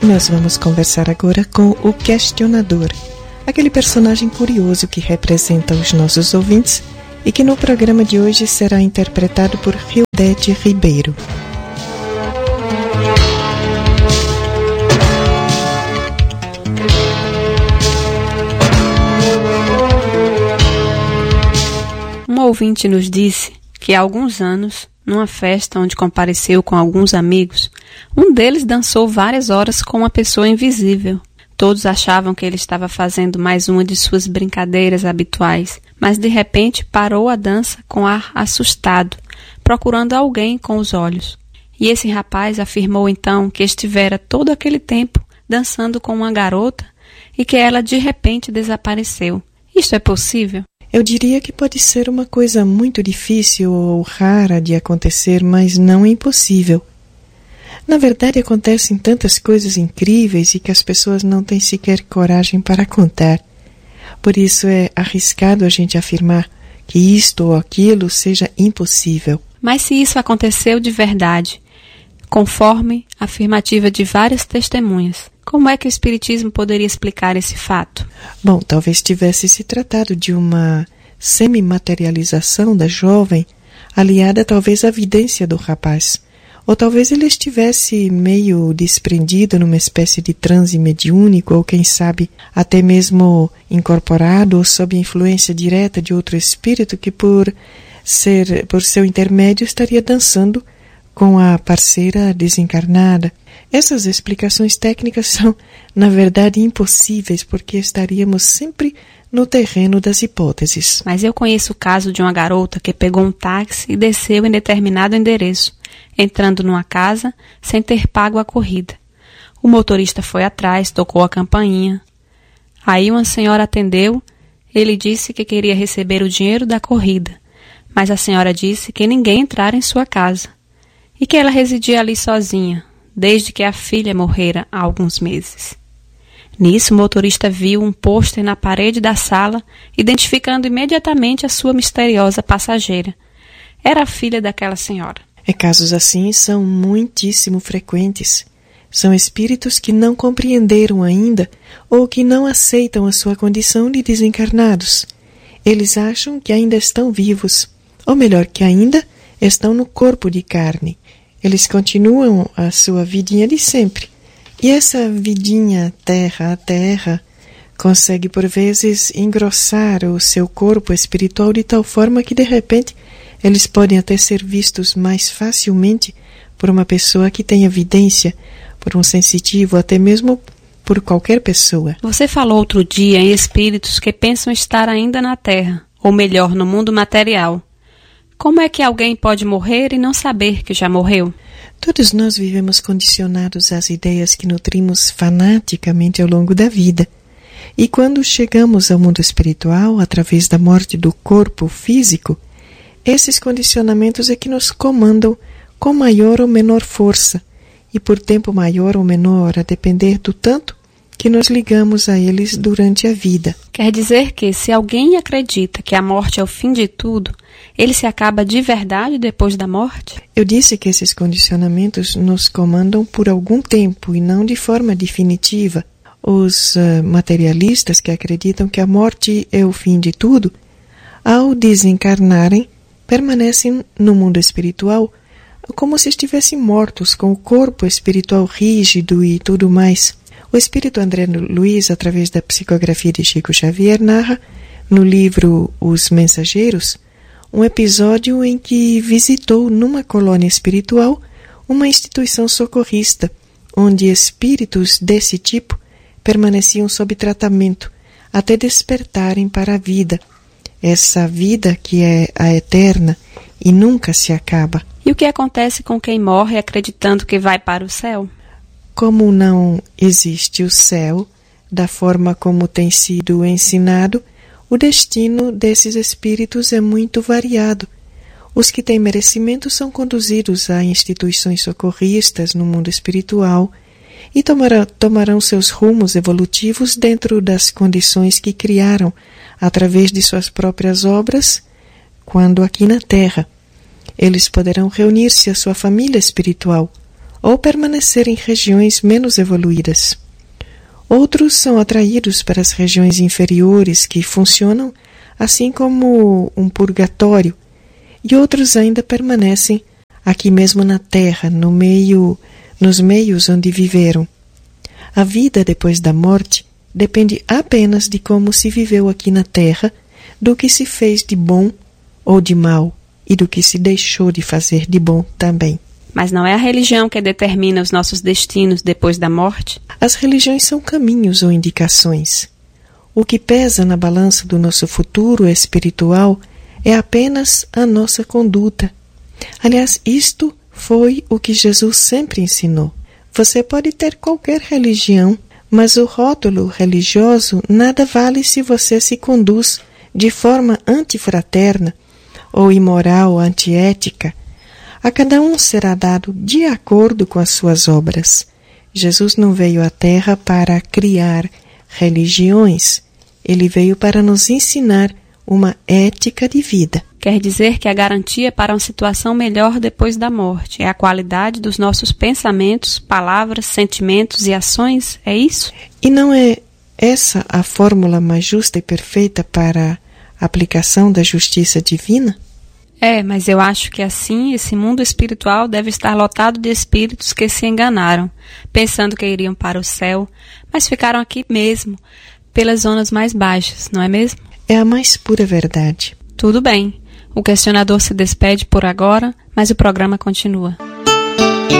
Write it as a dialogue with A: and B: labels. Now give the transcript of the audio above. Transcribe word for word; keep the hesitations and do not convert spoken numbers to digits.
A: Nós vamos conversar agora com o questionador, aquele personagem curioso que representa os nossos ouvintes e que no programa de hoje será interpretado por Rildete Ribeiro.
B: Um ouvinte nos disse que há alguns anos, numa festa onde compareceu com alguns amigos, um deles dançou várias horas com uma pessoa invisível. Todos achavam que ele estava fazendo mais uma de suas brincadeiras habituais, mas de repente parou a dança com ar assustado, procurando alguém com os olhos. E esse rapaz afirmou então que estivera todo aquele tempo dançando com uma garota e que ela de repente desapareceu. Isto é possível?
A: Eu diria que pode ser uma coisa muito difícil ou rara de acontecer, mas não impossível. Na verdade, acontecem tantas coisas incríveis e que as pessoas não têm sequer coragem para contar. Por isso é arriscado a gente afirmar que isto ou aquilo seja impossível.
B: Mas se isso aconteceu de verdade, conforme a afirmativa de várias testemunhas, como é que o Espiritismo poderia explicar esse fato?
A: Bom, talvez tivesse se tratado de uma semi-materialização da jovem, aliada talvez à vidência do rapaz. Ou talvez ele estivesse meio desprendido numa espécie de transe mediúnico, ou quem sabe até mesmo incorporado ou sob influência direta de outro espírito que por, ser, por seu intermédio estaria dançando com a parceira desencarnada. Essas explicações técnicas são, na verdade, impossíveis, porque estaríamos sempre no terreno das hipóteses.
B: Mas eu conheço o caso de uma garota que pegou um táxi e desceu em determinado endereço, entrando numa casa sem ter pago a corrida. O motorista foi atrás, tocou a campainha. Aí uma senhora atendeu, ele disse que queria receber o dinheiro da corrida, mas a senhora disse que ninguém entrara em sua casa e que ela residia ali sozinha, desde que a filha morrera há alguns meses. Nisso, o motorista viu um pôster na parede da sala, identificando imediatamente a sua misteriosa passageira. Era a filha daquela senhora.
A: E casos assim são muitíssimo frequentes. São espíritos que não compreenderam ainda ou que não aceitam a sua condição de desencarnados. Eles acham que ainda estão vivos, ou melhor, que ainda estão no corpo de carne. Eles continuam a sua vidinha de sempre. E essa vidinha terra a terra consegue por vezes engrossar o seu corpo espiritual de tal forma que de repente eles podem até ser vistos mais facilmente por uma pessoa que tenha vidência, por um sensitivo, até mesmo por qualquer pessoa.
B: Você falou outro dia em espíritos que pensam estar ainda na Terra, ou melhor, no mundo material. Como é que alguém pode morrer e não saber que já morreu?
A: Todos nós vivemos condicionados às ideias que nutrimos fanaticamente ao longo da vida. E quando chegamos ao mundo espiritual, através da morte do corpo físico, esses condicionamentos é que nos comandam com maior ou menor força, e por tempo maior ou menor, a depender do tanto que nos ligamos a eles durante a vida.
B: Quer dizer que, se alguém acredita que a morte é o fim de tudo, ele se acaba de verdade depois da morte?
A: Eu disse que esses condicionamentos nos comandam por algum tempo e não de forma definitiva. Os uh, materialistas que acreditam que a morte é o fim de tudo, ao desencarnarem, permanecem no mundo espiritual como se estivessem mortos, com o corpo espiritual rígido e tudo mais. O espírito André Luiz, através da psicografia de Chico Xavier, narra, no livro Os Mensageiros, um episódio em que visitou numa colônia espiritual uma instituição socorrista, onde espíritos desse tipo permaneciam sob tratamento até despertarem para a vida, essa vida que é a eterna e nunca se acaba.
B: E o que acontece com quem morre acreditando que vai para o céu?
A: Como não existe o céu, da forma como tem sido ensinado, o destino desses espíritos é muito variado. Os que têm merecimento são conduzidos a instituições socorristas no mundo espiritual e tomarão, tomarão seus rumos evolutivos dentro das condições que criaram através de suas próprias obras, quando aqui na Terra. Eles poderão reunir-se à sua família espiritual, ou permanecer em regiões menos evoluídas. Outros são atraídos para as regiões inferiores, que funcionam assim como um purgatório, e outros ainda permanecem aqui mesmo na Terra, no meio, nos meios onde viveram. A vida depois da morte depende apenas de como se viveu aqui na Terra, do que se fez de bom ou de mal, e do que se deixou de fazer de bom também.
B: Mas não é a religião que determina os nossos destinos depois da morte?
A: As religiões são caminhos ou indicações. O que pesa na balança do nosso futuro espiritual é apenas a nossa conduta. Aliás, isto foi o que Jesus sempre ensinou. Você pode ter qualquer religião, mas o rótulo religioso nada vale se você se conduz de forma antifraterna ou imoral ou antiética. A cada um será dado de acordo com as suas obras. Jesus não veio à Terra para criar religiões. Ele veio para nos ensinar uma ética de vida.
B: Quer dizer que a garantia para uma situação melhor depois da morte é a qualidade dos nossos pensamentos, palavras, sentimentos e ações? É isso?
A: E não é essa a fórmula mais justa e perfeita para a aplicação da justiça divina?
B: É, mas eu acho que assim esse mundo espiritual deve estar lotado de espíritos que se enganaram, pensando que iriam para o céu, mas ficaram aqui mesmo, pelas zonas mais baixas, não é mesmo?
A: É a mais pura verdade.
B: Tudo bem. O questionador se despede por agora, mas o programa continua.